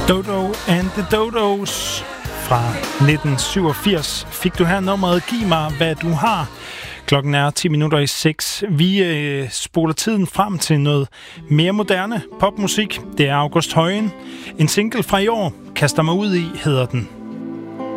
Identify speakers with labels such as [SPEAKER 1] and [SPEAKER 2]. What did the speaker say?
[SPEAKER 1] Dodo and the Dodos fra 1987 fik du her nummeret Giv mig, hvad du har. Klokken er 6:10. Vi spoler tiden frem til noget mere moderne popmusik. Det er August Højen. En single fra i år, Kaster mig ud i, hedder den.